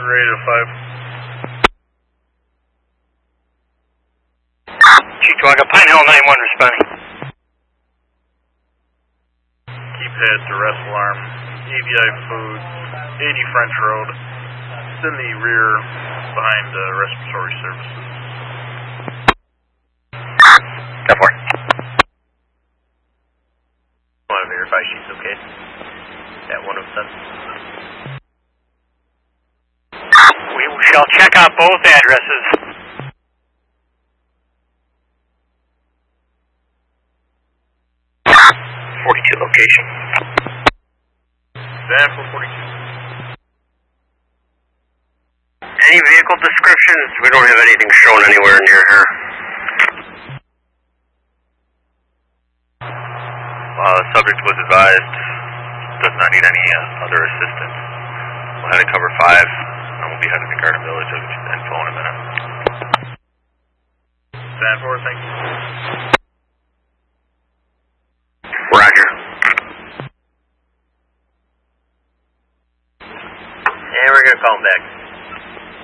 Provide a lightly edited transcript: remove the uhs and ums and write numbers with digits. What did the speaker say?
Radio 5. Cheektowaga, Pine Hill 9-1 responding. Keypad to arrest alarm, AVI Foods, 80 French Road. It's in the rear behind respiratory services. Go for it. I want to verify she's okay. At 107. We shall check out both addresses. 42 location. Stand for 42. Any vehicle descriptions? We don't have anything shown anywhere near here. The subject was advised, does not need any other assistance. We'll head to cover 5, and we'll be heading to Garden Village and phone in a minute. Stand for, thank you. Roger. And we're going to call him back.